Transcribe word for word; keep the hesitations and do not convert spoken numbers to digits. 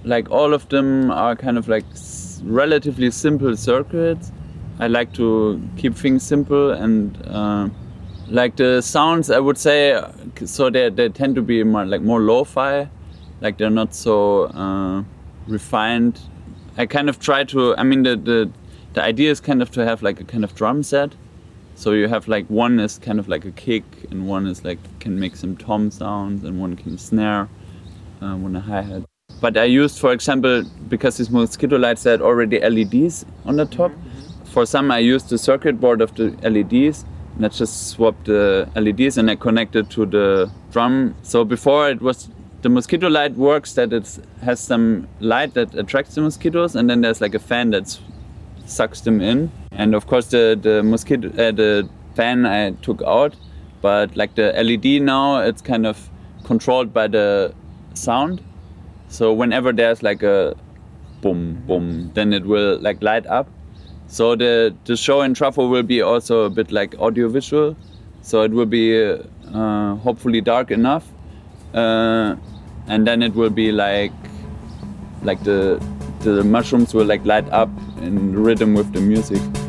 like all of them are kind of like s- relatively simple circuits. I like to keep things simple, and uh, like the sounds, I would say, so they they tend to be more like more lo-fi, like they're not so uh, refined. I kind of try to. I mean, the, the the idea is kind of to have like a kind of drum set. So you have like one is kind of like a kick, and one is like can make some tom sounds, and one can snare, uh, one a hi-hat. But I used, for example, because these Mosquito lights had already L E Ds on the top. Mm-hmm. For some, I used the circuit board of the L E Ds, and I just swapped the L E Ds and I connected to the drum. So before it was, the Mosquito light works that it has some light that attracts the mosquitoes, and then there's like a fan that sucks them in. And of course the the mosquito uh, the fan I took out, but like the L E D now, it's kind of controlled by the sound. So whenever there's like a boom boom, then it will like light up. So the the show in Trafo will be also a bit like audiovisual. So it will be uh, hopefully dark enough, uh, and then it will be like like the the mushrooms will like light up in rhythm with the music.